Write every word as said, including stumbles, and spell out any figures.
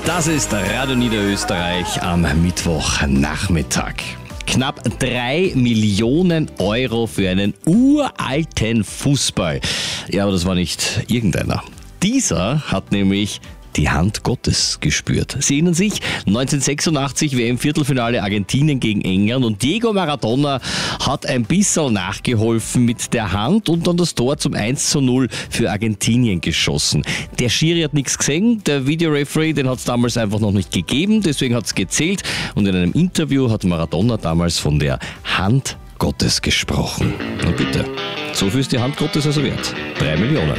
Das ist Radio Niederösterreich am Mittwochnachmittag. Knapp drei Millionen Euro für einen uralten Fußball. Ja, aber das war nicht irgendeiner. Dieser hat nämlich die Hand Gottes gespürt. Sie erinnern sich, neunzehnhundertsechsundachtzig W M-Viertelfinale Argentinien gegen England und Diego Maradona hat ein bisschen nachgeholfen mit der Hand und dann das Tor zum eins zu null für Argentinien geschossen. Der Schiri hat nichts gesehen, der Videoreferee, den hat es damals einfach noch nicht gegeben, deswegen hat es gezählt und in einem Interview hat Maradona damals von der Hand Gottes gesprochen. Na bitte, so viel ist die Hand Gottes also wert. Drei Millionen.